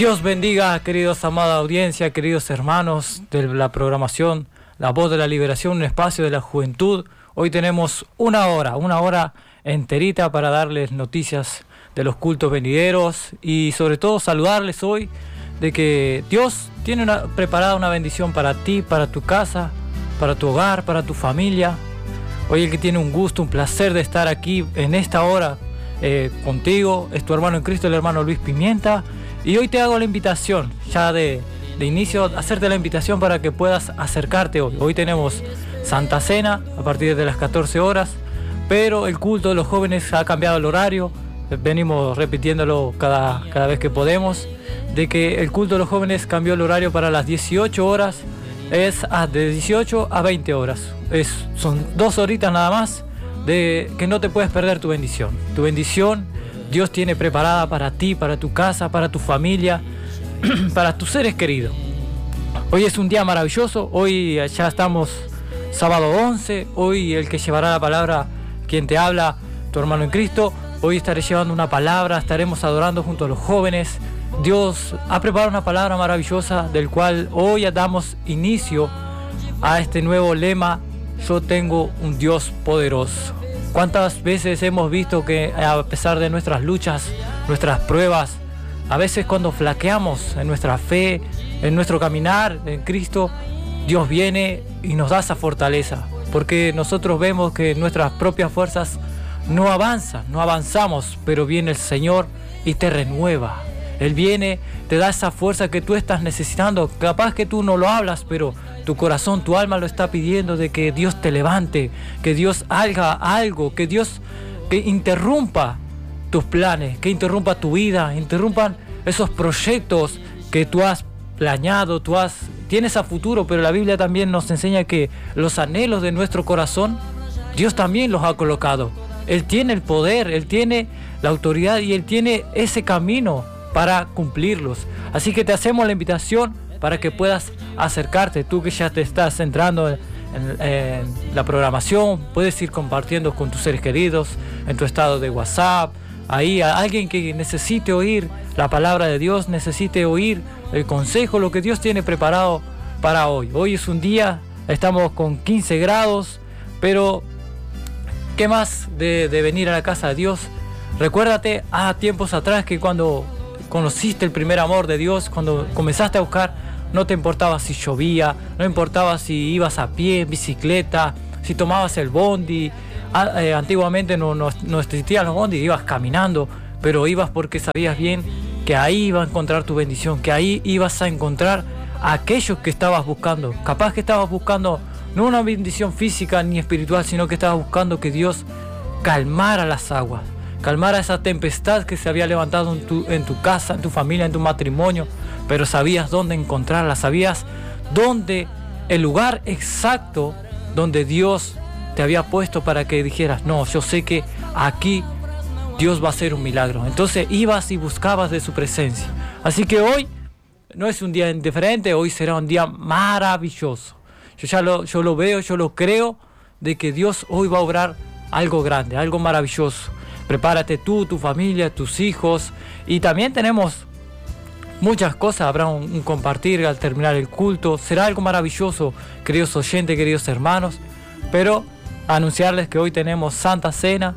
Dios bendiga, queridos amada audiencia, queridos hermanos de la programación La Voz de la Liberación, un espacio de la juventud. Hoy tenemos una hora enterita para darles noticias de los cultos venideros y sobre todo saludarles hoy de que Dios tiene preparada una bendición para ti, para tu casa, para tu hogar, para tu familia. Hoy el que tiene un gusto, un placer de estar aquí en esta hora contigo es tu hermano en Cristo, el hermano Luis Pimienta. Y hoy te hago la invitación, ya de inicio, hacerte la invitación para que puedas acercarte hoy. Hoy tenemos Santa Cena a partir de las 14 horas, pero el culto de los jóvenes ha cambiado el horario. Venimos repitiéndolo cada vez que podemos, de que el culto de los jóvenes cambió el horario para las 18 horas, es de 18 a 20 horas. Son 2 horitas nada más, de que no te puedes perder tu bendición. Tu bendición Dios tiene preparada para ti, para tu casa, para tu familia, para tus seres queridos. Hoy es un día maravilloso, hoy ya estamos sábado 11, hoy el que llevará la palabra, quien te habla, tu hermano en Cristo. Hoy estaré llevando una palabra, estaremos adorando junto a los jóvenes. Dios ha preparado una palabra maravillosa del cual hoy damos inicio a este nuevo lema: yo tengo un Dios poderoso. ¿Cuántas veces hemos visto que a pesar de nuestras luchas, nuestras pruebas, a veces cuando flaqueamos en nuestra fe, en nuestro caminar en Cristo, Dios viene y nos da esa fortaleza? Porque nosotros vemos que nuestras propias fuerzas no avanzamos, pero viene el Señor y te renueva. Él viene, te da esa fuerza que tú estás necesitando. Capaz que tú no lo hablas, pero tu corazón, tu alma lo está pidiendo, de que Dios te levante, que Dios haga algo, que Dios interrumpa tus planes, que interrumpa tu vida, interrumpan esos proyectos que tú has planeado, tienes a futuro, pero la Biblia también nos enseña que los anhelos de nuestro corazón, Dios también los ha colocado. Él tiene el poder, Él tiene la autoridad y Él tiene ese camino para cumplirlos. Así que te hacemos la invitación para que puedas acercarte. Tú que ya te estás centrando en la programación, puedes ir compartiendo con tus seres queridos en tu estado de WhatsApp. Ahí a alguien que necesite oír la palabra de Dios, necesite oír el consejo, lo que Dios tiene preparado para hoy. Hoy es un día, estamos con 15 grados, pero ¿qué más de venir a la casa de Dios? Recuérdate a tiempos atrás que cuando conociste el primer amor de Dios, cuando comenzaste a buscar, no te importaba si llovía, no importaba si ibas a pie, en bicicleta, si tomabas el bondi. Antiguamente no existían los bondis, ibas caminando, pero ibas porque sabías bien que ahí ibas a encontrar tu bendición, que ahí ibas a encontrar a aquellos que estabas buscando. Capaz que estabas buscando no una bendición física ni espiritual, sino que estabas buscando que Dios calmara las aguas, calmara esa tempestad que se había levantado en tu casa, en tu familia, en tu matrimonio, pero sabías dónde encontrarla, sabías dónde, el lugar exacto donde Dios te había puesto para que dijeras, no, yo sé que aquí Dios va a hacer un milagro. Entonces ibas y buscabas de su presencia. Así que hoy no es un día indiferente, hoy será un día maravilloso. Yo lo veo, yo lo creo, de que Dios hoy va a obrar algo grande, algo maravilloso. Prepárate tú, tu familia, tus hijos. Y también tenemos muchas cosas, habrá un compartir al terminar el culto. Será algo maravilloso, queridos oyentes, queridos hermanos. Pero anunciarles que hoy tenemos Santa Cena,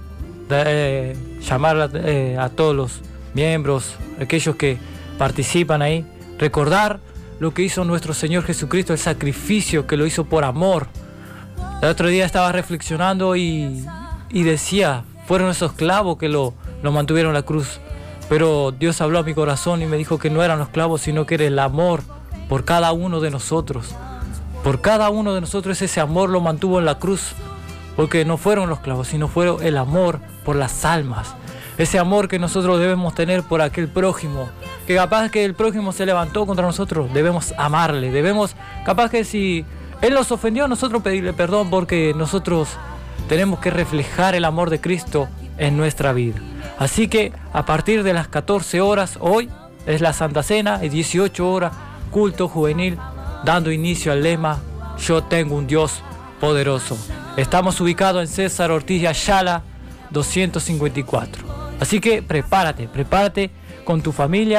llamar a todos los miembros, aquellos que participan ahí, recordar lo que hizo nuestro Señor Jesucristo, el sacrificio que lo hizo por amor. El otro día estaba reflexionando y decía, fueron esos clavos que lo mantuvieron en la cruz. Pero Dios habló a mi corazón y me dijo que no eran los clavos, sino que era el amor por cada uno de nosotros. Por cada uno de nosotros ese amor lo mantuvo en la cruz. Porque no fueron los clavos, sino fueron el amor por las almas. Ese amor que nosotros debemos tener por aquel prójimo. Que capaz que el prójimo se levantó contra nosotros, debemos amarle. Capaz que si él nos ofendió, nosotros pedirle perdón, porque nosotros tenemos que reflejar el amor de Cristo en nuestra vida. Así que a partir de las 14 horas, hoy es la Santa Cena, y 18 horas, culto juvenil, dando inicio al lema, yo tengo un Dios poderoso. Estamos ubicados en César Ortiz de Ayala, 254. Así que prepárate con tu familia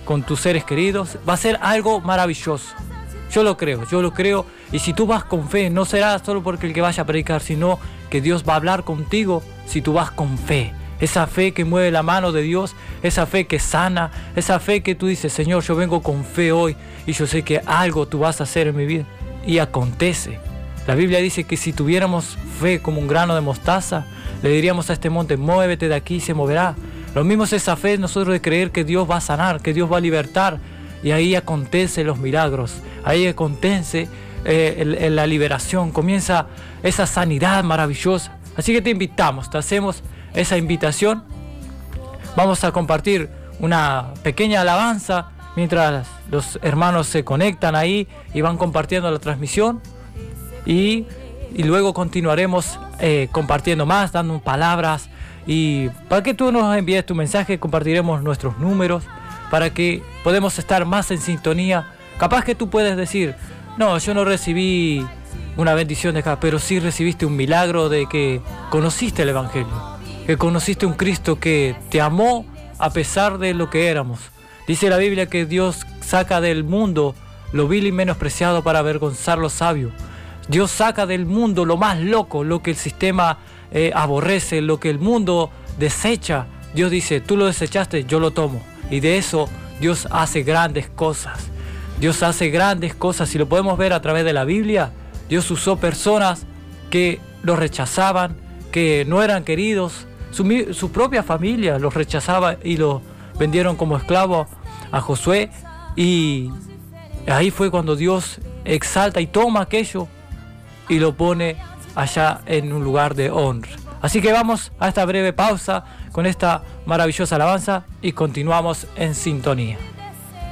con tus seres queridos, va a ser algo maravilloso. Yo lo creo. Y si tú vas con fe, no será solo porque el que vaya a predicar, sino que Dios va a hablar contigo si tú vas con fe. Esa fe que mueve la mano de Dios, esa fe que sana, esa fe que tú dices, Señor, yo vengo con fe hoy y yo sé que algo tú vas a hacer en mi vida. Y acontece. La Biblia dice que si tuviéramos fe como un grano de mostaza, le diríamos a este monte, muévete de aquí y se moverá. Lo mismo es esa fe nosotros de creer que Dios va a sanar, que Dios va a libertar. Y ahí acontece los milagros, ahí acontece la liberación, comienza esa sanidad maravillosa. Así que te invitamos, te hacemos esa invitación. Vamos a compartir una pequeña alabanza mientras los hermanos se conectan ahí y van compartiendo la transmisión. Y luego continuaremos compartiendo más, dando palabras. Y para que tú nos envíes tu mensaje, compartiremos nuestros números para que podamos estar más en sintonía. Capaz que tú puedes decir, no, yo no recibí una bendición de acá, pero sí recibiste un milagro de que conociste el Evangelio, que conociste un Cristo que te amó a pesar de lo que éramos. Dice la Biblia que Dios saca del mundo lo vil y menospreciado para avergonzar lo sabio. Dios saca del mundo lo más loco, lo que el sistema aborrece, lo que el mundo desecha. Dios dice, tú lo desechaste, yo lo tomo. Y de eso Dios hace grandes cosas. Dios hace grandes cosas y lo podemos ver a través de la Biblia. Dios usó personas que los rechazaban, que no eran queridos. Su propia familia los rechazaba y los vendieron como esclavos a Josué. Y ahí fue cuando Dios exalta y toma aquello y lo pone allá en un lugar de honra. Así que vamos a esta breve pausa con esta maravillosa alabanza y continuamos en sintonía.